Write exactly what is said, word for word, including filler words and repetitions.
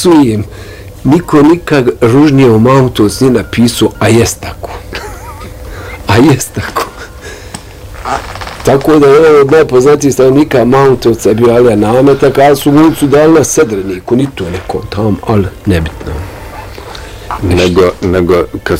zapisujem, niko nikad ružnije o Mahutovcu nije napisao, a jest tako. A jest tako. Tako da je ovo od najpoznatijih stanovnika Mahutovca bio Alija Nametak, ali su ulicu dali na Sedreniku, ni to neko tam, ali nebitno. Nego, nego kad